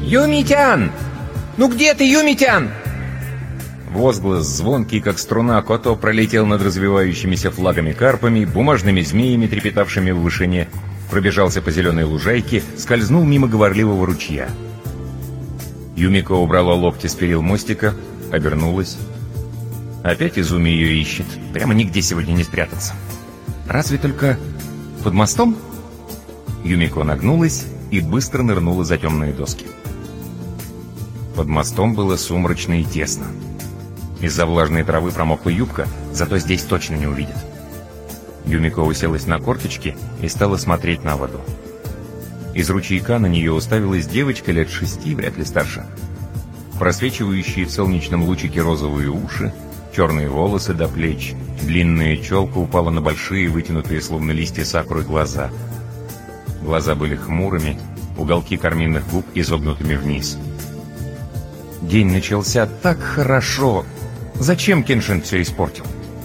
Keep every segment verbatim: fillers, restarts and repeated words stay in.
«Юмитян! Ну где ты, Юмитян?» Возглас, звонкий, как струна Кото, пролетел над развивающимися флагами карпами, бумажными змеями, трепетавшими в вышине, пробежался по зеленой лужайке, скользнул мимо говорливого ручья. Юмико убрала локти с перил мостика, обернулась. Опять Изуми ее ищет. Прямо нигде сегодня не спрятаться. Разве только под мостом? Юмико нагнулась и быстро нырнула за темные доски. Под мостом было сумрачно и тесно. Из-за влажной травы промокла юбка, зато здесь точно не увидят. Юмико уселась на корточки и стала смотреть на воду. Из ручейка на нее уставилась девочка лет шести, вряд ли старше. Просвечивающие в солнечном лучике розовые уши, черные волосы до плеч, длинная челка упала на большие, вытянутые, словно листья сакуры, глаза. Глаза были хмурыми, уголки карминных губ изогнутыми вниз. День начался так хорошо. Зачем Кеншин все испортил?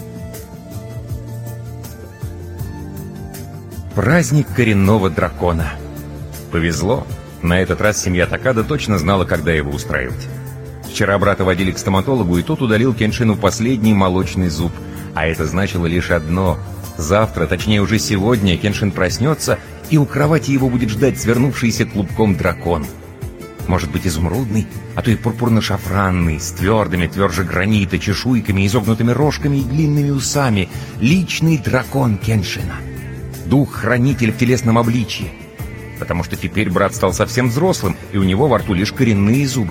Праздник коренного дракона. Повезло. На этот раз семья Такада точно знала, когда его устраивать. Вчера брата водили к стоматологу, и тот удалил Кеншину последний молочный зуб. А это значило лишь одно. Завтра, точнее уже сегодня, Кеншин проснется, и у кровати его будет ждать свернувшийся клубком дракон. Может быть, изумрудный, а то и пурпурно-шафранный, с твердыми, тверже гранита, чешуйками, изогнутыми рожками и длинными усами. Личный дракон Кеншина. Дух-хранитель в телесном обличье. Потому что теперь брат стал совсем взрослым, и у него во рту лишь коренные зубы.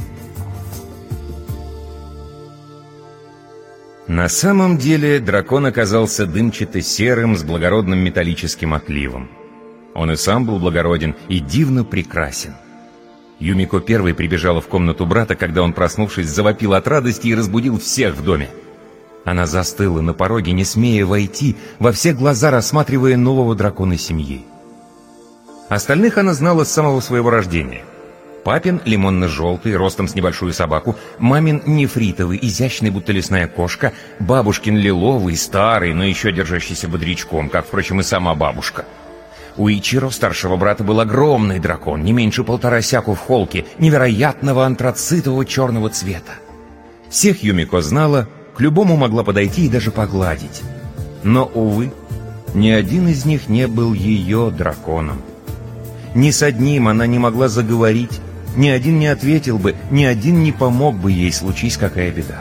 На самом деле дракон оказался дымчато-серым с благородным металлическим отливом. Он и сам был благороден и дивно прекрасен. Юмико первой прибежала в комнату брата, когда он, проснувшись, завопил от радости и разбудил всех в доме. Она застыла на пороге, не смея войти, во все глаза рассматривая нового дракона семьи. Остальных она знала с самого своего рождения. Папин лимонно-желтый, ростом с небольшую собаку, мамин нефритовый, изящный, будто лесная кошка, бабушкин лиловый, старый, но еще держащийся бодрячком, как, впрочем, и сама бабушка. У Ичиро, старшего брата, был огромный дракон, не меньше полтора сяку в холке, невероятного антрацитового черного цвета. Всех Юмико знала, к любому могла подойти и даже погладить. Но, увы, ни один из них не был ее драконом. Ни с одним она не могла заговорить, ни один не ответил бы, ни один не помог бы ей, случись какая беда.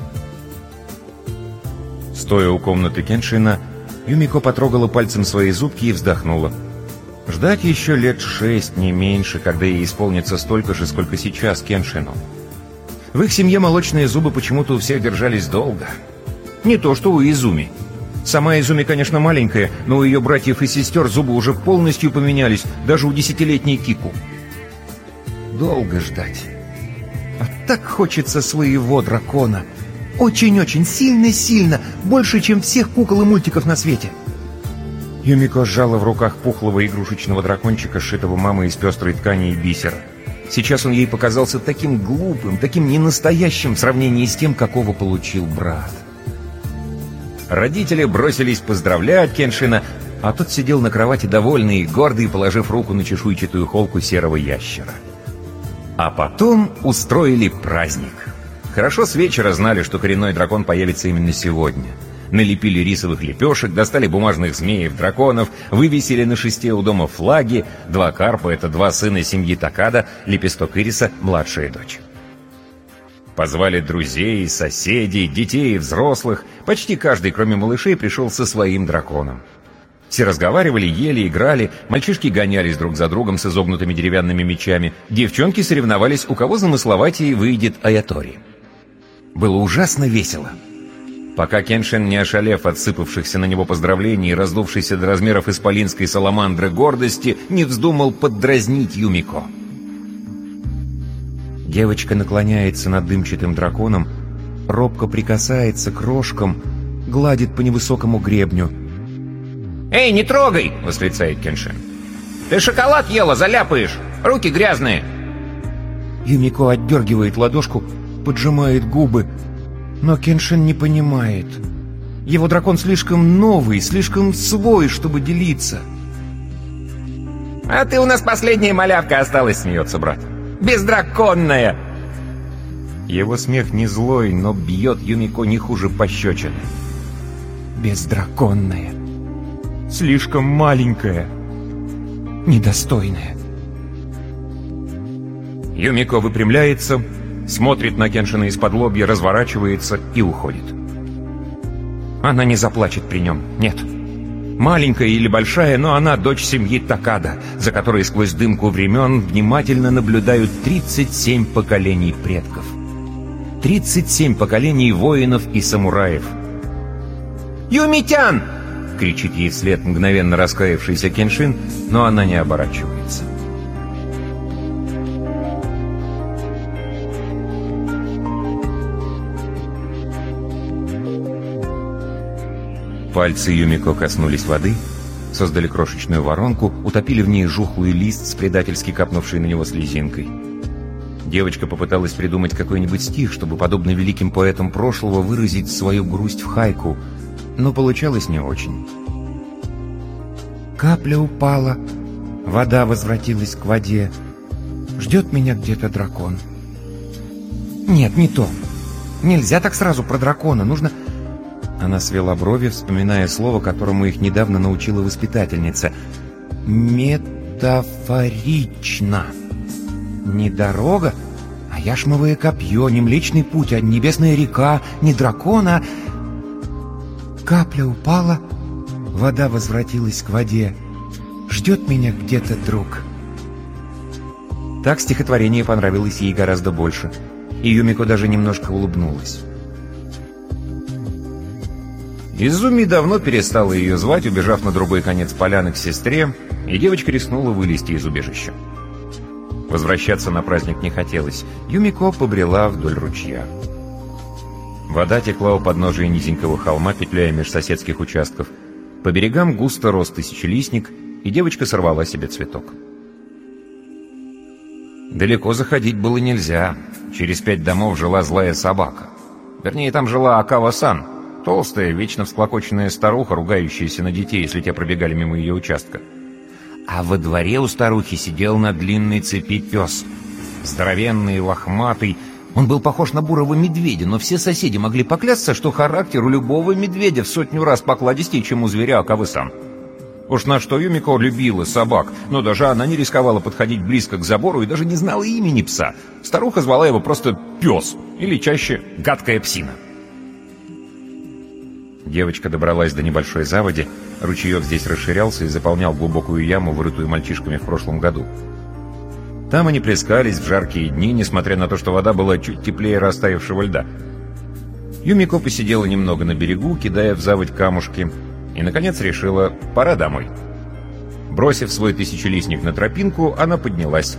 Стоя у комнаты Кеншина, Юмико потрогала пальцем свои зубки и вздохнула. Ждать еще лет шесть, не меньше, когда ей исполнится столько же, сколько сейчас Кеншину. В их семье молочные зубы почему-то у всех держались долго. Не то что у Изуми. Сама Изуми, конечно, маленькая, но у ее братьев и сестер зубы уже полностью поменялись, даже у десятилетней Кику. Долго ждать. А так хочется своего дракона. Очень-очень, сильно-сильно, больше, чем всех кукол и мультиков на свете. Юмико сжала в руках пухлого игрушечного дракончика, сшитого мамой из пестрой ткани и бисера. Сейчас он ей показался таким глупым, таким ненастоящим в сравнении с тем, какого получил брат. Родители бросились поздравлять Кеншина, а тот сидел на кровати довольный и гордый, положив руку на чешуйчатую холку серого ящера. А потом устроили праздник. Хорошо с вечера знали, что коренной дракон появится именно сегодня. Налепили рисовых лепешек, достали бумажных змеев-драконов, вывесили на шесте у дома флаги. Два карпа — это два сына семьи Такада, Лепесток Ириса — младшая дочь. Позвали друзей, соседей, детей и взрослых. Почти каждый, кроме малышей, пришел со своим драконом. Все разговаривали, ели, играли. Мальчишки гонялись друг за другом с изогнутыми деревянными мечами. Девчонки соревновались, у кого замысловатее выйдет Аятори. Было ужасно весело. Пока Кеншин, не ошалев от сыпавшихся на него поздравлений и раздувшийся до размеров исполинской саламандры гордости, не вздумал поддразнить Юмико. Девочка наклоняется над дымчатым драконом, робко прикасается к рожкам, гладит по невысокому гребню. «Эй, не трогай!» — восклицает Кеншин. «Ты шоколад ела, заляпаешь! Руки грязные!» Юмико отдергивает ладошку, поджимает губы, но Кеншин не понимает. Его дракон слишком новый, слишком свой, чтобы делиться. «А ты у нас последняя малявка осталась», — смеется брат. Бездраконная!» Его смех не злой, но бьет Юмико не хуже пощечины. Бездраконная. Слишком маленькая. Недостойная. Юмико выпрямляется, смотрит на Кеншина из-под лобья, разворачивается и уходит. Она не заплачет при нем, нет. Маленькая или большая, но она дочь семьи Такада, за которой сквозь дымку времен внимательно наблюдают тридцать семь поколений предков. тридцать семь поколений воинов и самураев. «Юмитян!» — кричит ей вслед мгновенно раскаявшийся Кеншин, но она не оборачивается. Пальцы Юмико коснулись воды, создали крошечную воронку, утопили в ней жухлый лист с предательски капнувшей на него слезинкой. Девочка попыталась придумать какой-нибудь стих, чтобы, подобно великим поэтам прошлого, выразить свою грусть в хайку, но получалось не очень. Капля упала, вода возвратилась к воде. Ждет меня где-то дракон. Нет, не то. Нельзя так сразу про дракона, нужно... Она свела брови, вспоминая слово, которому их недавно научила воспитательница. Метафорично. Не дорога, а яшмовое копье, не Млечный Путь, а небесная река, не дракон, а... Капля упала, вода возвратилась к воде. Ждет меня где-то друг. Так стихотворение понравилось ей гораздо больше, и Юмико даже немножко улыбнулась. Изуми давно перестала ее звать, убежав на другой конец поляны к сестре, и девочка рискнула вылезти из убежища. Возвращаться на праздник не хотелось. Юмико побрела вдоль ручья. Вода текла у подножия низенького холма, петляя меж соседских участков. По берегам густо рос тысячелистник, и девочка сорвала себе цветок. Далеко заходить было нельзя. Через пять домов жила злая собака. Вернее, там жила Акава-сан, толстая, вечно всклокоченная старуха, ругающаяся на детей, если те пробегали мимо ее участка. А во дворе у старухи сидел на длинной цепи пес. Здоровенный, лохматый. Он был похож на бурого медведя, но все соседи могли поклясться, что характер у любого медведя в сотню раз покладистее, чем у зверя Акавы-сан. Уж на что Юмико любила собак, но даже она не рисковала подходить близко к забору и даже не знала имени пса. Старуха звала его просто «пес» или чаще «гадкая псина». Девочка добралась до небольшой заводи. Ручеек здесь расширялся и заполнял глубокую яму, вырытую мальчишками в прошлом году. Там они плескались в жаркие дни, несмотря на то, что вода была чуть теплее растаявшего льда. Юмико посидела немного на берегу, кидая в заводь камушки, и, наконец, решила: пора домой. Бросив свой тысячелистник на тропинку, она поднялась.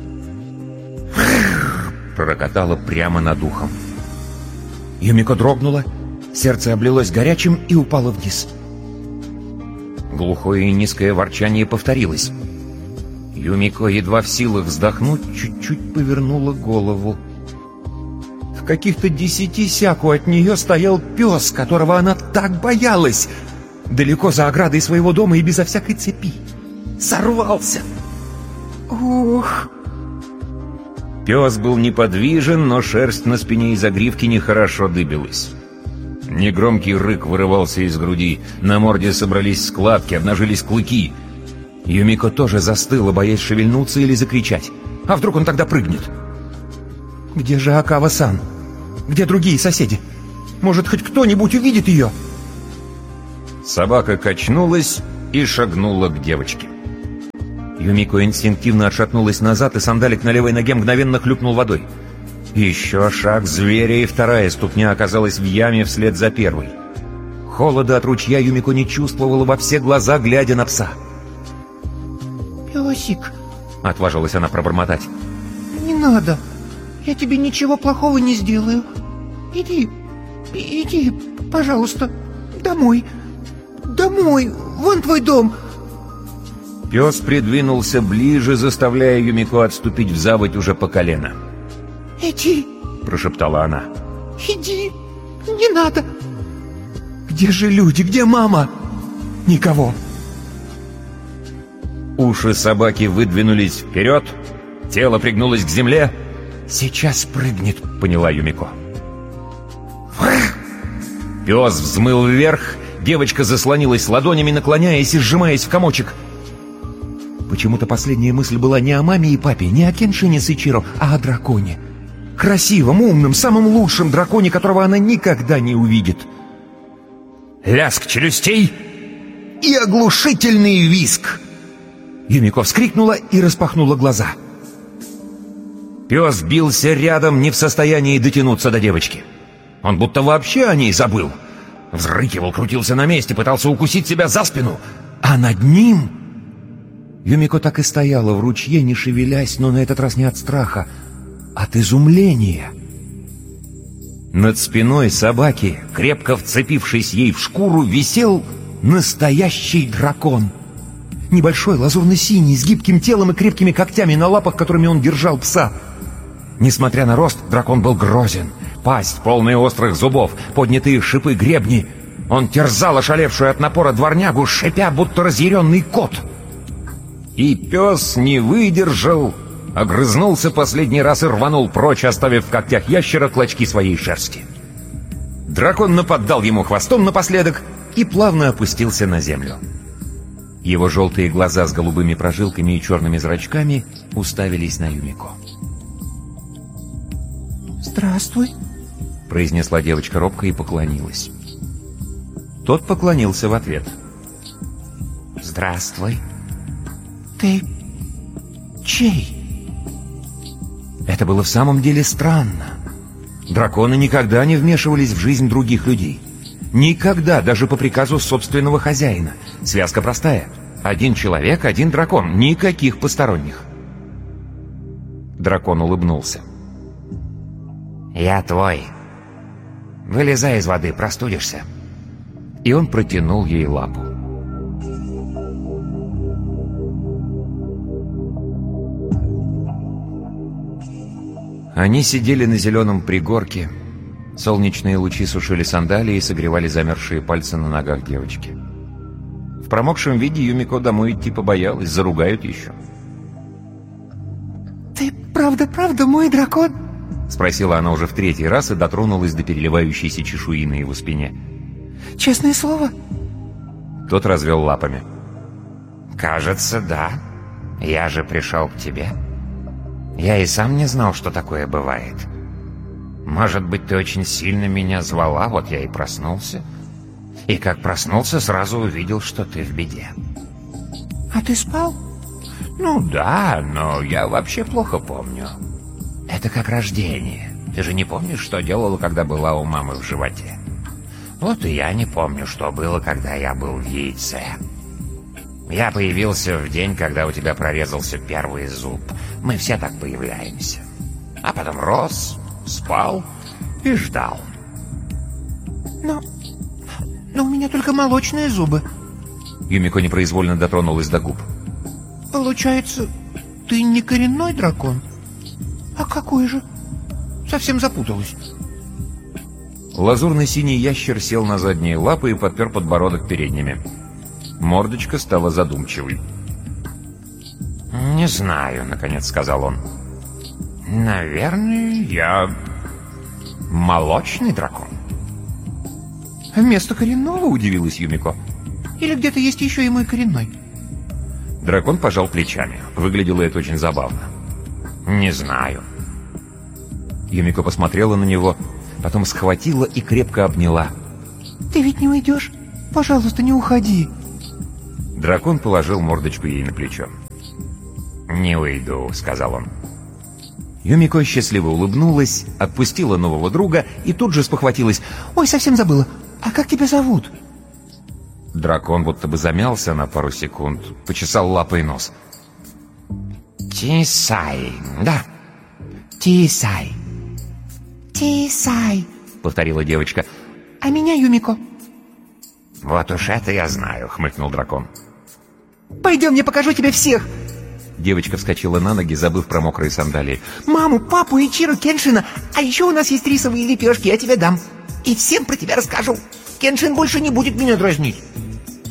Пророкотала прямо над ухом. Юмико дрогнула, сердце облилось горячим и упало вниз. Глухое и низкое ворчание повторилось. Юмико, едва в силах вздохнуть, чуть-чуть повернула голову. В каких-то десяти сяку от нее стоял пес, которого она так боялась, далеко за оградой своего дома и безо всякой цепи. Сорвался. Ух! Пес был неподвижен, но шерсть на спине и загривке нехорошо дыбилась. Негромкий рык вырывался из груди, на морде собрались складки, обнажились клыки. Юмико тоже застыла, боясь шевельнуться или закричать. А вдруг он тогда прыгнет? Где же Акава-сан? Где другие соседи? Может, хоть кто-нибудь увидит ее? Собака качнулась и шагнула к девочке. Юмико инстинктивно отшатнулась назад, и сандалик на левой ноге мгновенно хлюпнул водой. Еще шаг зверя, и вторая ступня оказалась в яме вслед за первой. Холода от ручья Юмико не чувствовала во все глаза, глядя на пса. «Песик», — отважилась она пробормотать. «Не надо, я тебе ничего плохого не сделаю. Иди, иди, пожалуйста, домой, домой, вон твой дом». Пес придвинулся ближе, заставляя Юмико отступить в заводь уже по колено. «Иди», — прошептала она. «Иди, не надо». «Где же люди, где мама?» «Никого». Уши собаки выдвинулись вперед, Тело пригнулось к земле. «Сейчас прыгнет», — поняла Юмико. Пес взмыл вверх. Девочка заслонилась ладонями, наклоняясь и сжимаясь в комочек. Почему-то последняя мысль была не о маме и папе, не о Кеншине с Ичиро, а о драконе. Красивом, умном, самом лучшем драконе, которого она никогда не увидит. Лязг челюстей и оглушительный визг. Юмико вскрикнула и распахнула глаза. Пес бился рядом, не в состоянии дотянуться до девочки. Он будто вообще о ней забыл. Взрыкивал, крутился на месте, пытался укусить себя за спину. А над ним... Юмико так и стояла в ручье, не шевелясь, но на этот раз не от страха, от изумления. Над спиной собаки, крепко вцепившись ей в шкуру, висел настоящий дракон. Небольшой, лазурно-синий, с гибким телом и крепкими когтями на лапах, которыми он держал пса. Несмотря на рост, дракон был грозен. Пасть, полная острых зубов, поднятые шипы гребни. Он терзал ошалевшую от напора дворнягу, шипя, будто разъяренный кот. И пес не выдержал, огрызнулся последний раз и рванул прочь, оставив в когтях ящера клочки своей шерсти. Дракон наподдал ему хвостом напоследок и плавно опустился на землю. Его желтые глаза с голубыми прожилками и черными зрачками уставились на Юмико. «Здравствуй», — произнесла девочка робко и поклонилась. Тот поклонился в ответ. «Здравствуй. Ты чей?» Это было в самом деле странно. Драконы никогда не вмешивались в жизнь других людей. Никогда, даже по приказу собственного хозяина. Связка простая. Один человек, один дракон. Никаких посторонних. Дракон улыбнулся. «Я твой. Вылезай из воды, простудишься». И он протянул ей лапу. Они сидели на зеленом пригорке. Солнечные лучи сушили сандалии и согревали замерзшие пальцы на ногах девочки. В промокшем виде Юмико домой идти побоялась, заругают еще. «Ты правда-правда мой дракон?» — спросила она уже в третий раз и дотронулась до переливающейся чешуи на его спине. «Честное слово?» Тот развел лапами. «Кажется, да. Я же пришел к тебе. Я и сам не знал, что такое бывает. Может быть, ты очень сильно меня звала, вот я и проснулся. И как проснулся, сразу увидел, что ты в беде». «А ты спал?» «Ну да, но я вообще плохо помню. Это как рождение. Ты же не помнишь, что делала, когда была у мамы в животе? Вот и я не помню, что было, когда я был в яйце. Я появился в день, когда у тебя прорезался первый зуб. Мы все так появляемся. А потом рос, спал и ждал». «Но... но у меня только молочные зубы». Юмико непроизвольно дотронулась до губ. «Получается, ты не коренной дракон? А какой же? Совсем запуталась». Лазурно-синий ящер сел на задние лапы и подпер подбородок передними. Мордочка стала задумчивой. «Не знаю», — наконец сказал он. «Наверное, я молочный дракон». «Вместо коренного?» — удивилась Юмико. «Или где-то есть еще и мой коренной?» Дракон пожал плечами. Выглядело это очень забавно. «Не знаю». Юмико посмотрела на него, потом схватила и крепко обняла. «Ты ведь не уйдешь? Пожалуйста, не уходи». Дракон положил мордочку ей на плечо. «Не уйду», — сказал он. Юмико счастливо улыбнулась, отпустила нового друга и тут же спохватилась. «Ой, совсем забыла. А как тебя зовут?» Дракон будто бы замялся на пару секунд, почесал лапой нос. «Тисай, да». «Тисай». «Тисай», — повторила девочка. «А меня Юмико». «Вот уж это я знаю», — хмыкнул дракон. «Пойдем, я покажу тебе всех». Девочка вскочила на ноги, забыв про мокрые сандалии. «Маму, папу, Ичиро, Кеншина. А еще у нас есть рисовые лепешки, я тебе дам. И всем про тебя расскажу. Кеншин больше не будет меня дразнить».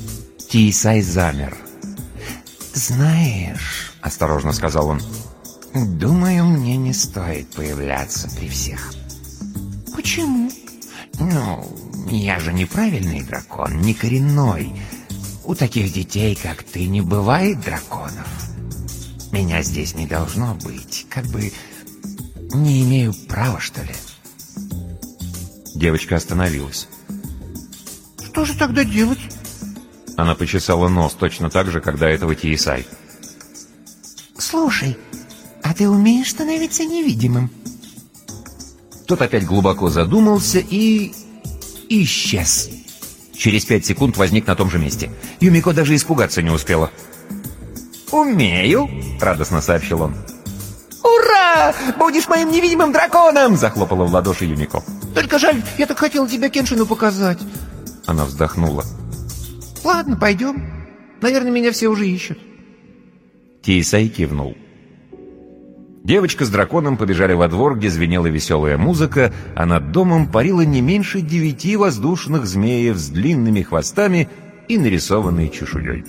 Тисай замер. «Знаешь», — осторожно сказал он, — Думаю, мне не стоит появляться при всех. Почему? Ну, я же неправильный дракон, не коренной. У таких детей, как ты, не бывает драконов. Меня здесь не должно быть. Как бы не имею права, что ли? Девочка остановилась. Что же тогда делать? Она почесала нос точно так же, как до этого Тиесай. Слушай, а ты умеешь становиться невидимым? Тот опять глубоко задумался и... исчез. Через пять секунд возник на том же месте. Юмико даже испугаться не успела. «Умею», — радостно сообщил он. Ура! Будешь моим невидимым драконом! Захлопала в ладоши Юмико. Только жаль, я так хотел тебя Кеншину показать. Она вздохнула. Ладно, пойдем. Наверное, меня все уже ищут. Тиесай кивнул. Девочка с драконом побежали во двор, где звенела веселая музыка, а над домом парило не меньше девяти воздушных змеев с длинными хвостами и нарисованной чешуей.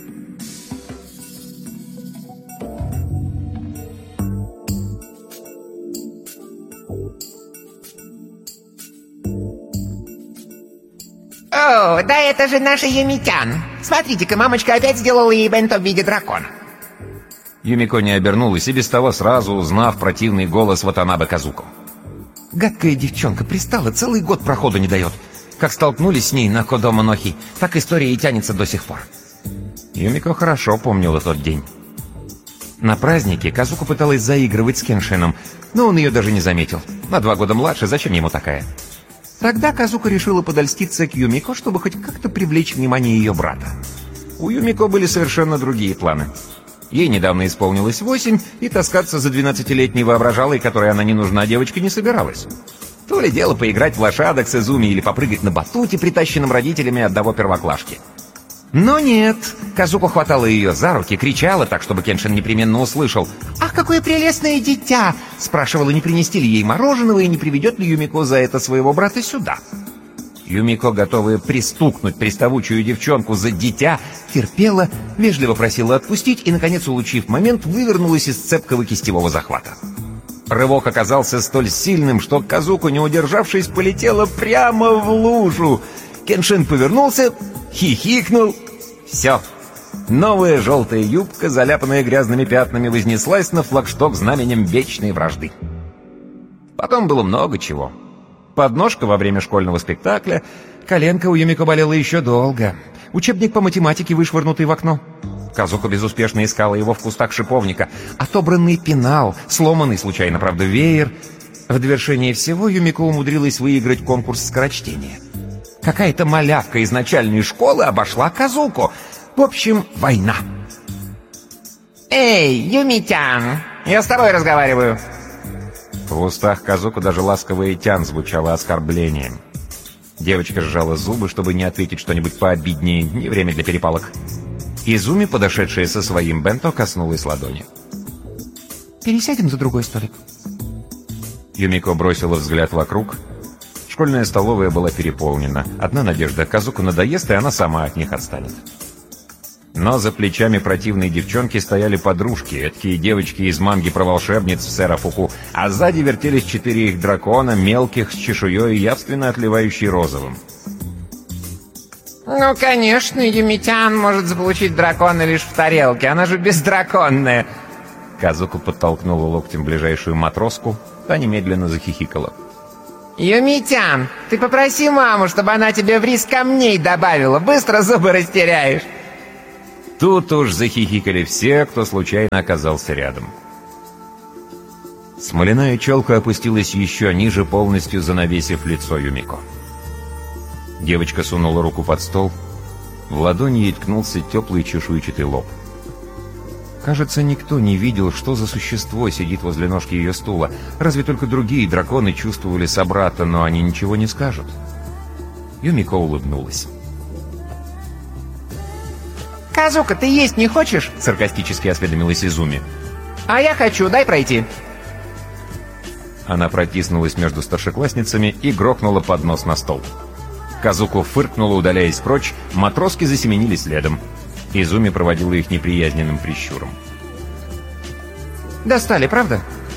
О, да это же наша Юмитян. Смотрите-ка, мамочка опять сделала ей бенто в виде дракона. Юмико не обернулась и без того сразу узнав противный голос Ватанабе Казуко. Гадкая девчонка пристала, целый год проходу не дает. Как столкнулись с ней на Кодомо-Нохи, так история и тянется до сих пор. Юмико хорошо помнила тот день. На празднике Казуко пыталась заигрывать с Кеншином, но он ее даже не заметил. На два года младше, зачем ему такая? Тогда Казуко решила подольститься к Юмико, чтобы хоть как-то привлечь внимание ее брата. У Юмико были совершенно другие планы. Ей недавно исполнилось восемь, и таскаться за двенадцатилетней воображалой, которой она не нужна, девочка не собиралась. То ли дело поиграть в лошадок с Изуми или попрыгать на батуте, притащенном родителями одного первоклашки. Но нет, Казуко хватала ее за руки, кричала так, чтобы Кеншин непременно услышал. «Ах, какое прелестное дитя!» Спрашивала, не принести ли ей мороженого и не приведет ли Юмико за это своего брата сюда. Юмико, готовая пристукнуть приставучую девчонку за дитя, терпела, вежливо просила отпустить и, наконец, улучив момент, вывернулась из цепкого кистевого захвата. Рывок оказался столь сильным, что Казуко, не удержавшись, полетела прямо в лужу. Кеншин повернулся, хихикнул. Все. Новая желтая юбка, заляпанная грязными пятнами, вознеслась на флагшток знаменем вечной вражды. Потом было много чего. Подножка во время школьного спектакля. Коленка у Юмико болела еще долго. Учебник по математике, вышвырнутый в окно. Казуко безуспешно искала его в кустах шиповника. Отобранный пенал, сломанный случайно, правда, веер. В довершение всего Юмико умудрилась выиграть конкурс скорочтения. Какая-то малявка из начальной школы обошла Казуко. В общем, война. Эй, Юмитян, я с тобой разговариваю. В устах Казуко даже ласковое «тян» звучало оскорблением. Девочка сжала зубы, чтобы не ответить что-нибудь пообиднее, не время для перепалок. Изуми, подошедшая со своим бенто, коснулась ладони. «Пересядем за другой столик». Юмико бросила взгляд вокруг. Школьная столовая была переполнена. Одна надежда — Казуко надоест, и она сама от них отстанет. Но за плечами противной девчонки стояли подружки, эдакие девочки из манги про волшебниц в Серафуку, а сзади вертелись четыре их дракона, мелких, с чешуей, явственно отливающей розовым. Ну, конечно, Юмитян может заполучить дракона лишь в тарелке, она же бездраконная. Казуко подтолкнула локтем ближайшую матроску, та немедленно захихикала. Юмитян, ты попроси маму, чтобы она тебе в рис камней добавила, быстро зубы растеряешь. Тут уж захихикали все, кто случайно оказался рядом. Смоляная челка опустилась еще ниже, полностью занавесив лицо Юмико. Девочка сунула руку под стол. В ладони ей ткнулся теплый чешуйчатый лоб. Кажется, никто не видел, что за существо сидит возле ножки ее стула. Разве только другие драконы чувствовали собрата, но они ничего не скажут. Юмико улыбнулась. «Казуко, ты есть не хочешь?» — саркастически осведомилась Изуми. «А я хочу, дай пройти». Она протиснулась между старшеклассницами и грохнула поднос на стол. Казуко фыркнула, удаляясь прочь, матроски засеменили следом. Изуми проводила их неприязненным прищуром. «Достали, правда?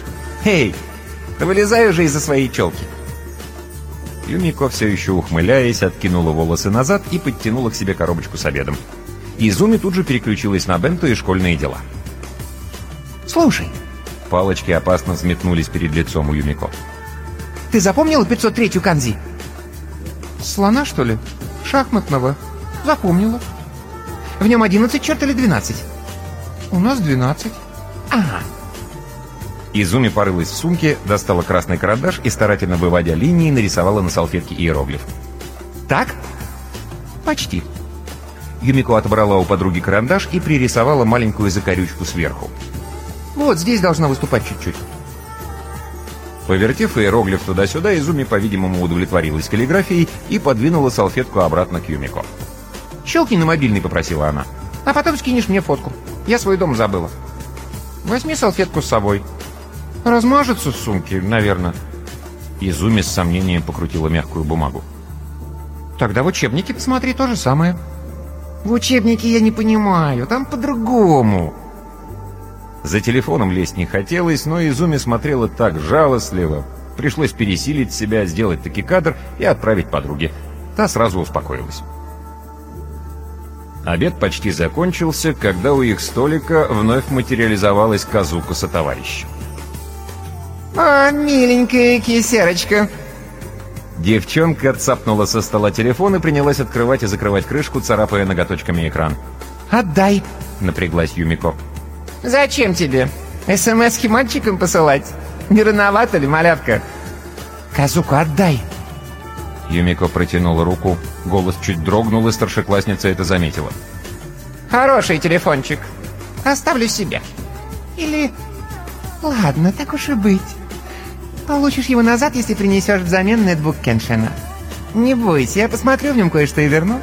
Эй, да вылезай уже из-за своей челки. Юмико, все еще ухмыляясь, откинула волосы назад и подтянула к себе коробочку с обедом. Изуми тут же переключилась на бенто и школьные дела. Слушай, Палочки опасно взметнулись перед лицом у Юмико. ты запомнила пятьсот третью канзи? Слона, что ли? Шахматного. Запомнила. В нем одиннадцать черт или двенадцать? У нас двенадцать. Ага. Изуми порылась в сумке, достала красный карандаш и, старательно выводя линии, нарисовала на салфетке иероглиф. Так? Почти. Юмико отобрала у подруги карандаш и пририсовала маленькую закорючку сверху. Вот здесь должна выступать чуть-чуть. Повертев иероглиф туда-сюда, Изуми, по-видимому, удовлетворилась каллиграфией и подвинула салфетку обратно к Юмико. «Щелкни на мобильный», — попросила она. «А потом скинешь мне фотку. Я свой дом забыла. Возьми салфетку с собой. Размажется с сумки, наверное». Изуми с сомнением покрутила мягкую бумагу. «Тогда в учебнике посмотри то же самое». «В учебнике я не понимаю, там по-другому». За телефоном лезть не хотелось, но Изуми смотрела так жалостливо. Пришлось пересилить себя, сделать таки кадр и отправить подруге. Та сразу успокоилась. Обед почти закончился, когда у их столика вновь материализовалась Казуко сотоварищ. «О, миленькая кисерочка!» Девчонка цапнула со стола телефон и принялась открывать и закрывать крышку, царапая ноготочками экран. «Отдай!» — напряглась Юмико. «Зачем тебе? СМСки мальчикам посылать? Не рановато ли, малятка?» «Казуко, отдай!» Юмико протянула руку. Голос чуть дрогнул, и старшеклассница это заметила. «Хороший телефончик. Оставлю себе. Или... Ладно, так уж и быть. Получишь его назад, если принесешь взамен нетбук Кеншина. Не бойся, я посмотрю в нем кое-что и верну».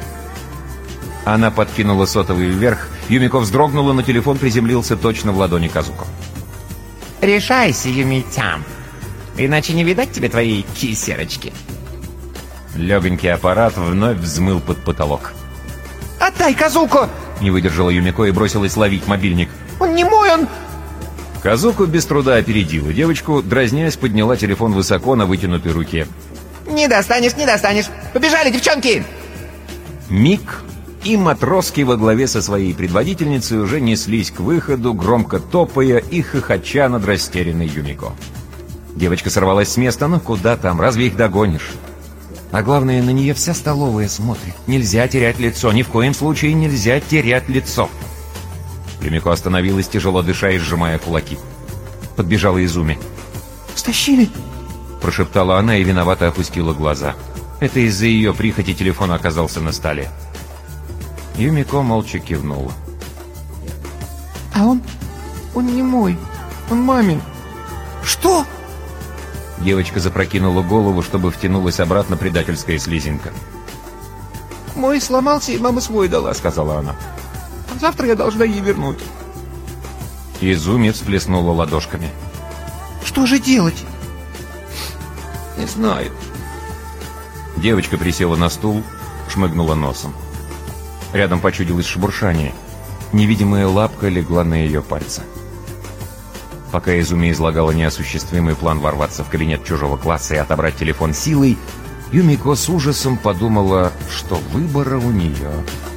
Она подкинула сотовый вверх. Юмико вздрогнула, но телефон приземлился точно в ладони Казуко. «Решайся, Юмитян, иначе не видать тебе твоей кисерочки». Легонький аппарат вновь взмыл под потолок. «Отдай, Казуко!» — не выдержала Юмико и бросилась ловить мобильник. «Он не мой, он...» Казуко без труда опередила девочку, дразнясь, подняла телефон высоко на вытянутой руке. «Не достанешь, не достанешь! Побежали, девчонки!» Миг, и матроски во главе со своей предводительницей уже неслись к выходу, громко топая и хохоча над растерянной Юмико. Девочка сорвалась с места, но куда там, разве их догонишь? А главное, на нее вся столовая смотрит. Нельзя терять лицо, ни в коем случае нельзя терять лицо. Юмико остановилась, тяжело дыша и сжимая кулаки. Подбежала Изуми. «Стащили!» — прошептала она и виновато опустила глаза. Это из-за ее прихоти телефон оказался на столе. Юмико молча кивнула. «А он... он не мой, он мамин». «Что?» Девочка запрокинула голову, чтобы втянулась обратно предательская слезинка. «Мой сломался, и мама свой дала», — сказала она. «А завтра я должна ей вернуть». Изуми всплеснула ладошками. «Что же делать?» «Не знаю». Девочка присела на стул, шмыгнула носом. Рядом почудилось шебуршание. Невидимая лапка легла на ее пальцы. Пока Изуми излагала неосуществимый план ворваться в кабинет чужого класса и отобрать телефон силой, Юмико с ужасом подумала, что выбора у нее